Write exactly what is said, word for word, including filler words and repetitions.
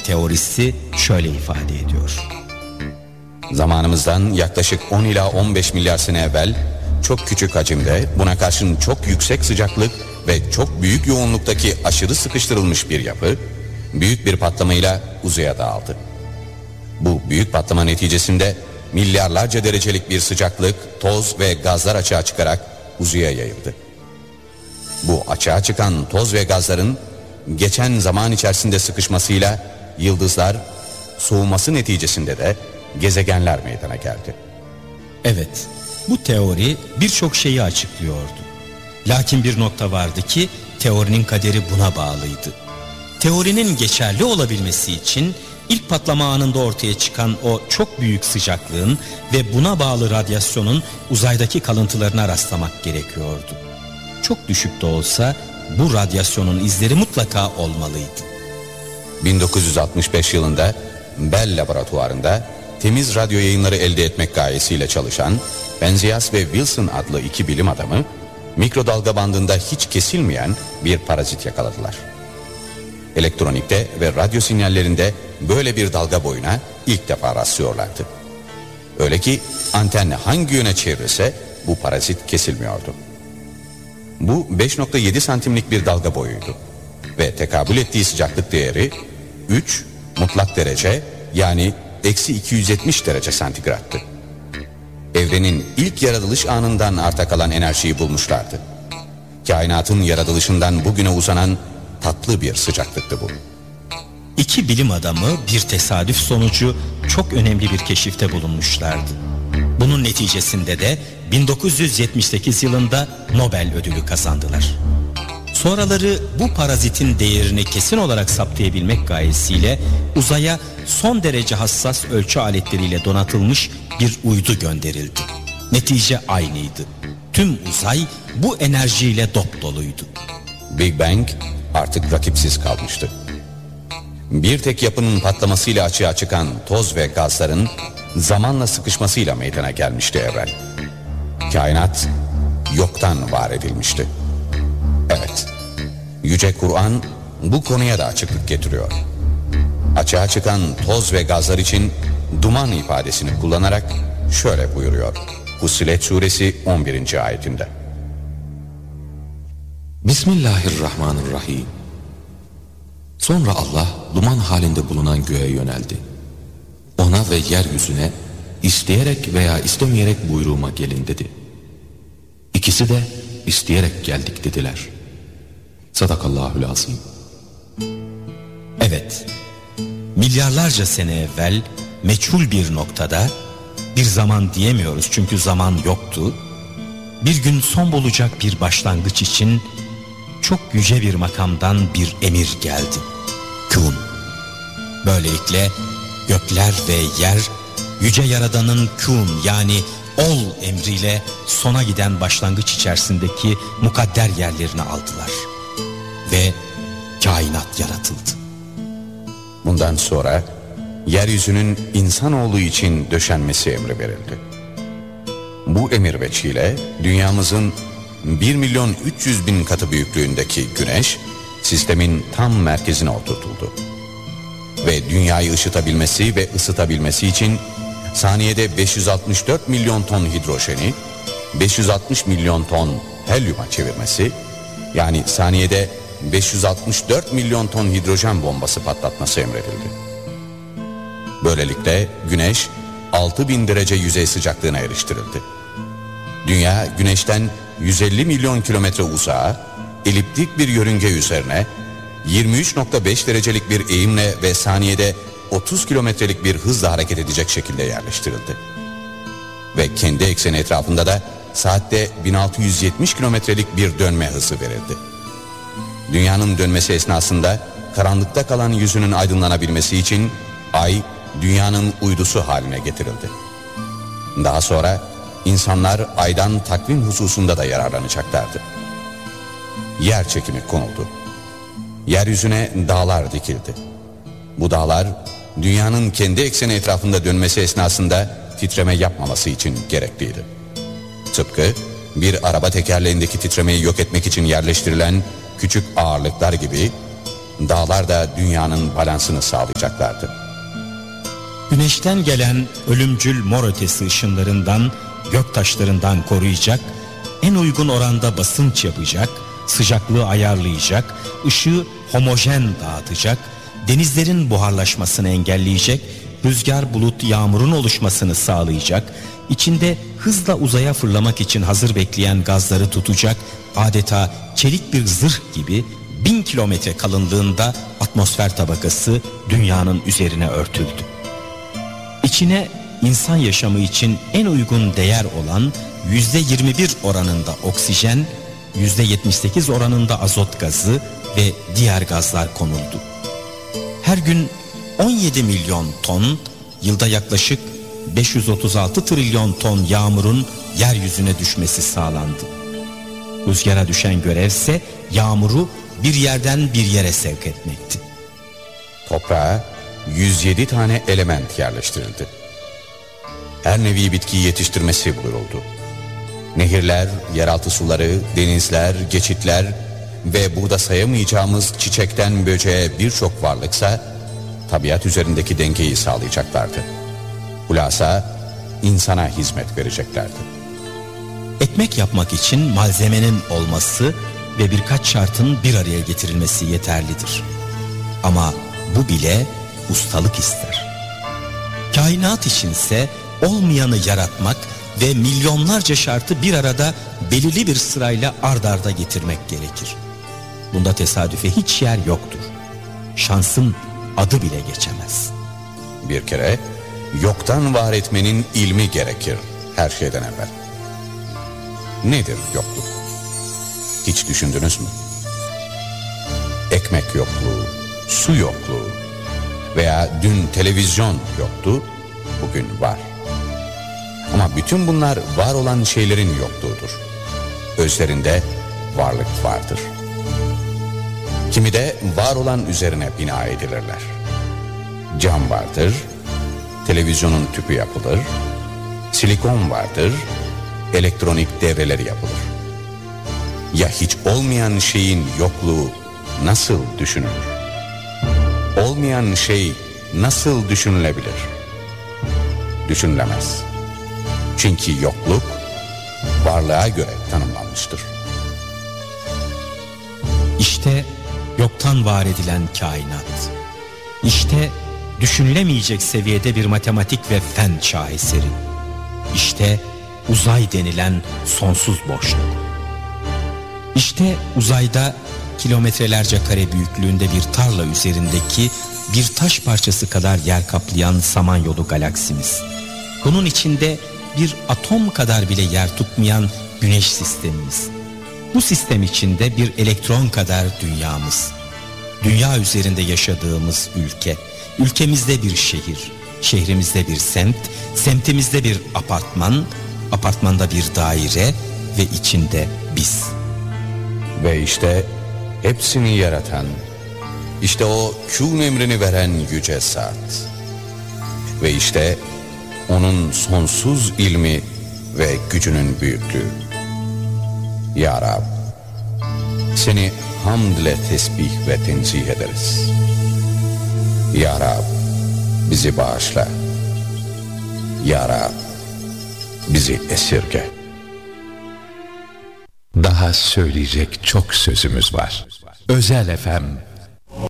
teorisi şöyle ifade ediyor. Zamanımızdan yaklaşık on ila on beş milyar sene evvel çok küçük hacimde, buna karşın çok yüksek sıcaklık ve çok büyük yoğunluktaki aşırı sıkıştırılmış bir yapı büyük bir patlamayla uzaya dağıldı. Bu büyük patlama neticesinde milyarlarca derecelik bir sıcaklık, toz ve gazlar açığa çıkarak uzaya yayıldı. Bu açığa çıkan toz ve gazların geçen zaman içerisinde sıkışmasıyla yıldızlar, soğuması neticesinde de gezegenler meydana geldi. Evet, bu teori birçok şeyi açıklıyordu. Lakin bir nokta vardı ki teorinin kaderi buna bağlıydı. Teorinin geçerli olabilmesi için ilk patlama anında ortaya çıkan o çok büyük sıcaklığın ve buna bağlı radyasyonun uzaydaki kalıntılarına rastlamak gerekiyordu. Çok düşük de olsa bu radyasyonun izleri mutlaka olmalıydı. bin dokuz yüz altmış beş yılında Bell laboratuvarında temiz radyo yayınları elde etmek gayesiyle çalışan Penzias ve Wilson adlı iki bilim adamı mikrodalga bandında hiç kesilmeyen bir parazit yakaladılar. Elektronikte ve radyo sinyallerinde böyle bir dalga boyuna ilk defa rastlıyorlardı. Öyle ki anten hangi yöne çevrilse bu parazit kesilmiyordu. Bu beş nokta yedi santimlik bir dalga boyuydu ve tekabül ettiği sıcaklık değeri üç mutlak derece, yani eksi iki yüz yetmiş derece santigrattı. Evrenin ilk yaratılış anından arta kalan enerjiyi bulmuşlardı. Kainatın yaratılışından bugüne uzanan tatlı bir sıcaklıktı bu. İki bilim adamı bir tesadüf sonucu çok önemli bir keşifte bulunmuşlardı. Bunun neticesinde de bin dokuz yüz yetmiş sekiz yılında Nobel ödülü kazandılar. Sonraları bu parazitin değerini kesin olarak saptayabilmek gayesiyle uzaya son derece hassas ölçü aletleriyle donatılmış bir uydu gönderildi. Netice aynıydı. Tüm uzay bu enerjiyle dop doluydu. Big Bang artık rakipsiz kalmıştı. Bir tek yapının patlamasıyla açığa çıkan toz ve gazların zamanla sıkışmasıyla meydana gelmişti evren. Kainat yoktan var edilmişti. Evet, Yüce Kur'an bu konuya da açıklık getiriyor. Açığa çıkan toz ve gazlar için duman ifadesini kullanarak şöyle buyuruyor. Fussilet suresi on birinci ayetinde. Bismillahirrahmanirrahim. Sonra Allah duman halinde bulunan göğe yöneldi. Ona ve yeryüzüne isteyerek veya istemeyerek buyruğuma gelin dedi. İkisi de isteyerek geldik dediler. Sadakallahü'l-azim. Evet, milyarlarca sene evvel meçhul bir noktada, bir zaman diyemiyoruz çünkü zaman yoktu, bir gün son bulacak bir başlangıç için çok yüce bir makamdan bir emir geldi. Kün. Böylelikle gökler ve yer yüce yaradanın kün, yani ol emriyle sona giden başlangıç içerisindeki mukadder yerlerini aldılar ve kainat yaratıldı. Bundan sonra yeryüzünün insanoğlu için döşenmesi emri verildi. Bu emir veçiyle dünyamızın bir milyon üç yüz bin katı büyüklüğündeki güneş sistemin tam merkezine oturtuldu. Ve dünyayı ışıtabilmesi ve ısıtabilmesi için saniyede beş yüz altmış dört milyon ton hidrojeni beş yüz altmış milyon ton helyuma çevirmesi, yani saniyede beş yüz altmış dört milyon ton hidrojen bombası patlatması emredildi. Böylelikle güneş altı bin derece yüzey sıcaklığına eriştirildi. Dünya güneşten yüz elli milyon kilometre uzağa, eliptik bir yörünge üzerine yirmi üç nokta beş derecelik bir eğimle ve saniyede otuz kilometrelik bir hızla hareket edecek şekilde yerleştirildi. Ve kendi ekseni etrafında da saatte bin altı yüz yetmiş kilometrelik bir dönme hızı verildi. Dünyanın dönmesi esnasında karanlıkta kalan yüzünün aydınlanabilmesi için ay dünyanın uydusu haline getirildi. Daha sonra insanlar aydan takvim hususunda da yararlanacaklardı. Yer çekimi konuldu. Yeryüzüne dağlar dikildi. Bu dağlar dünyanın kendi ekseni etrafında dönmesi esnasında titreme yapmaması için gerekliydi. Tıpkı bir araba tekerleğindeki titremeyi yok etmek için yerleştirilen küçük ağırlıklar gibi dağlar da dünyanın balansını sağlayacaklardı. Güneşten gelen ölümcül mor ötesi ışınlarından, göktaşlarından koruyacak, en uygun oranda basınç yapacak, sıcaklığı ayarlayacak, ışığı homojen dağıtacak, denizlerin buharlaşmasını engelleyecek, rüzgar, bulut, yağmurun oluşmasını sağlayacak, içinde hızla uzaya fırlamak için hazır bekleyen gazları tutacak, adeta çelik bir zırh gibi bin kilometre kalınlığında atmosfer tabakası dünyanın üzerine örtüldü. İçine insan yaşamı için en uygun değer olan yüzde yirmi bir oranında oksijen, yüzde yetmiş sekiz oranında azot gazı ve diğer gazlar konuldu. Her gün on yedi milyon ton, yılda yaklaşık beş yüz otuz altı trilyon ton yağmurun yeryüzüne düşmesi sağlandı. Rüzgara düşen görevse yağmuru bir yerden bir yere sevk etmekti. Toprağa yüz yedi tane element yerleştirildi. Her nevi bitkiyi yetiştirmesi buyuruldu. Nehirler, yeraltı suları, denizler, geçitler ve burada sayamayacağımız çiçekten böceğe birçok varlıksa tabiat üzerindeki dengeyi sağlayacaklardı. Hulasa insana hizmet vereceklerdi. Ekmek yapmak için malzemenin olması ve birkaç şartın bir araya getirilmesi yeterlidir. Ama bu bile ustalık ister. Kainat içinse olmayanı yaratmak ve milyonlarca şartı bir arada belirli bir sırayla ard arda getirmek gerekir. Bunda tesadüfe hiç yer yoktur. Şansın adı bile geçemez. Bir kere yoktan var etmenin ilmi gerekir her şeyden evvel. Nedir yokluk? Hiç düşündünüz mü? Ekmek yokluğu, su yokluğu veya dün televizyon yoktu, bugün var. Ama bütün bunlar var olan şeylerin yokluğudur. Özlerinde varlık vardır. Kimi de var olan üzerine bina edilirler. Cam vardır, televizyonun tüpü yapılır, silikon vardır, elektronik devreleri yapılır. Ya hiç olmayan şeyin yokluğu nasıl düşünülür? Olmayan şey nasıl düşünülebilir? Düşünülemez. Çünkü yokluk varlığa göre tanımlanmıştır. İşte yoktan var edilen kainat. İşte düşünülemeyecek seviyede bir matematik ve fen şaheseri. İşte uzay denilen sonsuz boşluk. İşte uzayda kilometrelerce kare büyüklüğünde bir tarla üzerindeki bir taş parçası kadar yer kaplayan Samanyolu galaksimiz. Bunun içinde bir atom kadar bile yer tutmayan güneş sistemimiz. Bu sistem içinde bir elektron kadar dünyamız. Dünya üzerinde yaşadığımız ülke. Ülkemizde bir şehir, şehrimizde bir semt, semtimizde bir apartman, apartmanda bir daire ve içinde biz. Ve işte hepsini yaratan, işte o kün emrini veren yüce zat. Ve işte onun sonsuz ilmi ve gücünün büyüklüğü. Ya Rab, seni hamd ile tesbih ve tenzih ederiz. Ya Rab, bizi bağışla. Ya Rab, bizi esirge. Daha söyleyecek çok sözümüz var. Özel F M